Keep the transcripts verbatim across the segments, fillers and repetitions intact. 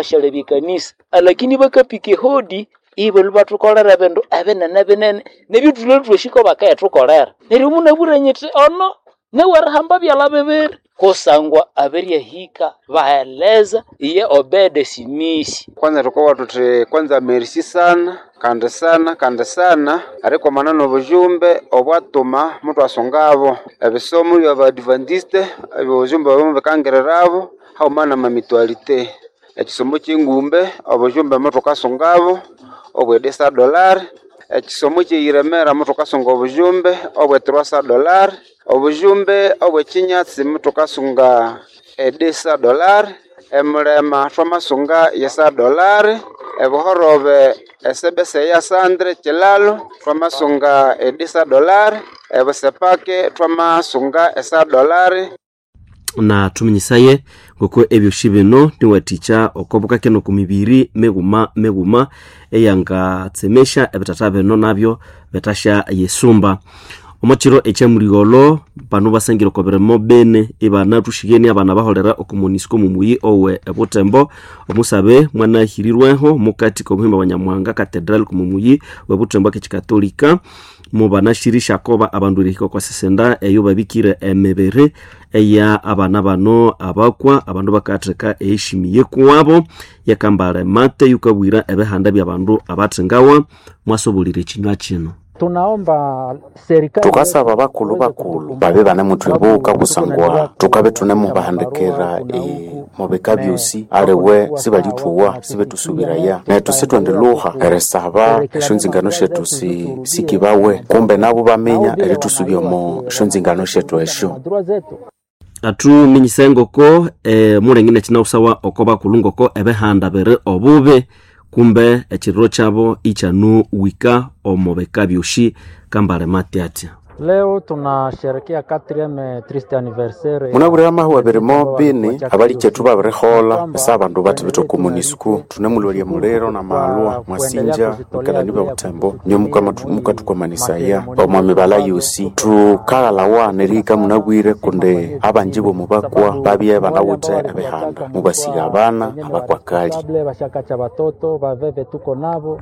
bakashale kanisa lakini bakapike hodi ibo libatukolera bendo abenene benene nebitule tushiko bakayatukolera neri munaburanyete ono ne warhamba byala bebere kosangwa aberia hika baeleza iye obede simisi. Kwanza tukowa tuti kwanza merci sana kande sana kande sana ariko manano bujumbe obwatuma mtu asongabo ebisomo bya Adventiste ebujumbe bamwe bakangererabo hao mana mamitualite ekisomo cy'ingumbe obujumbe mtu kasongabo obwedesa dollar ekisomo cy'iremera mtu kasonga obujumbe obwe trois cents dollars obujumbe obwe kinyatsi mtu kasunga edesa dollar emulema twamasunga yesa dollar ebuhorobe esebese ya sandre kilalo twamasunga edesa dollar ebusepake twamasunga esa dollar na tuminyisaye ngoko ebyo shibeno niwaticha okoboka keno kumibiri meguma meguma eyanga tsemesha ebitatabe no nabyo betasha yesumba omachiro echamurigolo pano basangiro koberemo bene ibana tushigeni abana baholera okumunisiko mumuyi owe ebutembo omusabe mwana hirirweho mukati ko muhimba banyamwanga cathedral kumumuyi webutembo kikatolika mubana shirisha koba abanduriko kwa sesenda eyo babikire emebere eya abana bano abakwa abandu bakatreka eishimiye kuwabo yakambare mate yukabwira ebehanda byabandu abatengawa mwasobulire kinywa kino. Tunaomba serikali tukasaba bakulu bakulu babe bane mutwebuka kusangwa tukabe tunemu bahandekera e mobeka byusi arewe sibalituwa sibe tusubiraya na tusitwendeluha eresaba shunzingano shetu si sikibawe kumbe nabo bamenya eri tusubyomo shunzingano shetu esho atu minyisengoko e murengine kinausawa okoba kulungoko ebehanda bere obube kumbe echiro chabo ichanu wika omobeka byoshi kambare matiatia. Leo tunasherehekea quatrième triste anniversaire. Munabure amahu beremo bini abali chetu baberehola sabandu bati bito komunisku tunemulolye mulero na malwa mwasinja kalani ba utembo nyomuka muka tukomanisaya omwami bala yusi tukala wa nerika munabwire kunde abanjibo mubakwa babiye banawute ebehanda mubasiga abana abakwakali bashakacha batoto baveve tuko nabo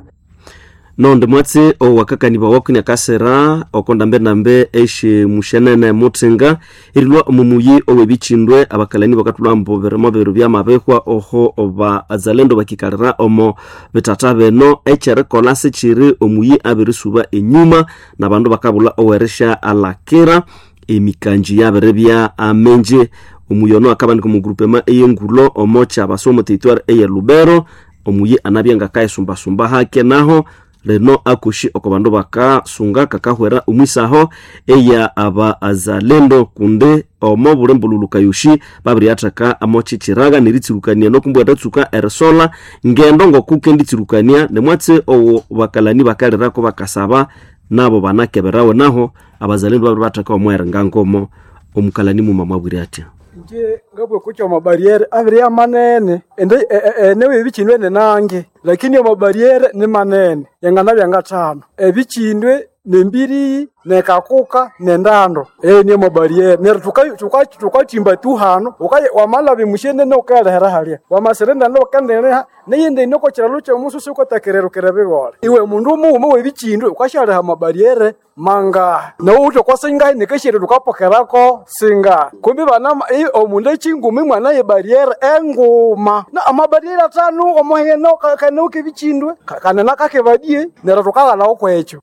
nonde mwatse o wakakaniba wakunya kasera okondambe nambe eshe mushenene mutsinga irilwa omumuyi owebichindwe abakalani bakatulambo beremo beru byamabekwa oho oba azalendo bakikarira omo betata beno echere kolase chiri omuyi abirisuba enyuma nabandu bakabula oweresha alakera emikanji yaberebya amenje omuyono akabani ku groupement eyengulo omocha basomo territoire eye Lubero omuyi anabyanga kaisumba sumba hake naho leno akushi okobandu baka sunga kakahwera umwisaho eya aba azalendo kunde omobure mbululuka yushi babiri ataka amochi chiraga niritsirukania no kumbwata tsuka ersola ngendo ngokuke nditsirukania nemwatse owo bakalani bakalira ko bakasaba nabo banakeberawe naho abazalendo babiri bataka omwera ngangomo omukalani mu mamabwiri atya nje ngabwe kucho mabariere aviri amanene ende enewe bichindwe nenange lakini yo mabariere ni manene yangana byangatano ebichindwe nembiri nekakuka nendando eh ni mabariere nero tukai tukai tukatimba tu hano ukai wamala bimushende no kala harahalia wamaserenda no kandene neyende noko chiraluche mususu ko takerero kerebegora iwe mundu mu mu webichindwe ukashara ha mabariere manga no uto kwasinga nekashire tukapokerako singa kumbi bana omunde chingumi mwana ye barriere enguma na amabariere atanu omoheno kana ukibichindwe kana nakakebadie nero tukala okwecho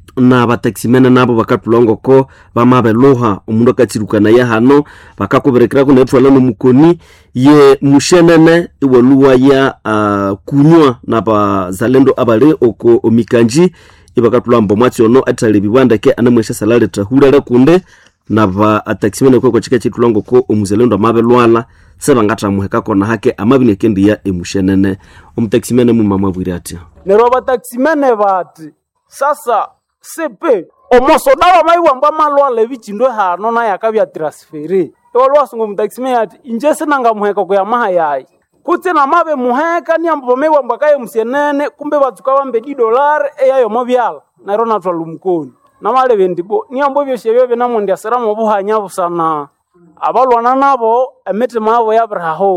na bataksimena nabo bakatulongoko bamabeloha omundu akatsirukana ya hano bakakoberekera ko netwala no mukoni ye mushenene iweluwa ya uh, kunywa na bazalendo abale oko omikanji ibakatulambo mwatsi ono atale bibwandake anamwesha salale tahulala kunde na ba ataksimena ko chika chitulongoko omuzalendo amabelwala sebangata muheka kona hake amabine kendi ya emushenene omutaksimena mu mamabwiri ati nero bataksimene bati sasa sepe omosodawa maiwamba malwala bichindwe hano na yakabya transferi ewalwa sungo mutaxime ati injese nanga muheka ko yamahayai kutse na mabe muheka ni ambo mewamba kaye msenene kumbe batsuka bambe di dollar eyayo mobyala na rona twalumkoni na male bendibo ni ambo byeshebye benamo ndi asara mu buhanya busana abalwana nabo emete mabo yabraho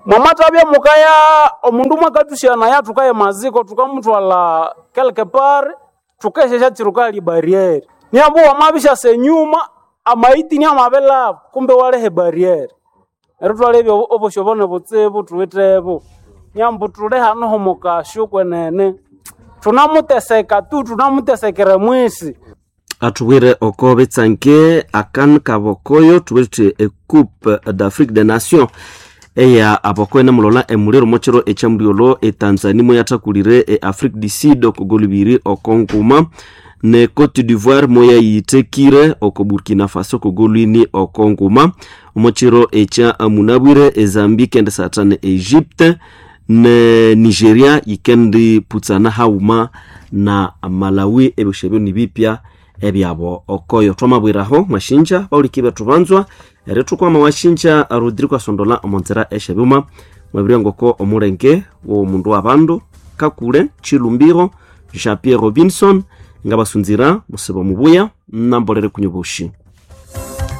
Mwamata bya mukaya omundu mwakatushana ya tukaye maziko tukamutwala quelque part tukesha chirukali barriere niambo wamabisha senyuma amaiti ni amabela kumbe wale he barriere erutwale byo oboshobone butsebu tuwetebo niambo tule hano homoka shukwenene tunamuteseka tu tunamutesekere mwisi atuwire okobe tsanke akan kabokoyo tuwete e coupe d'Afrique des Nations eya abokwena mulola emulero mochero echamuriolo e Tanzania moyatakulire e Afrique du Sud okugolibiri okonkuma ne Côte d'Ivoire moya yitekire oko Burkina Faso kugolini okonkuma mochero echa amunabwire e Zambie and satane Egypte ne Nigeria yikendi putsana hauma na Malawi ebishebyo nibipya ebyabo okoyo twamabwiraho mashinja baulikibe tubanzwa eretu kwa mawashinja Rodrigo Sondola omonzera eshebuma mwabirangoko omurenge wo mundu wabandu kakule Chilumbiro Jean Pierre Robinson ngabasunzira musebo mubuya nambolere kunyobushi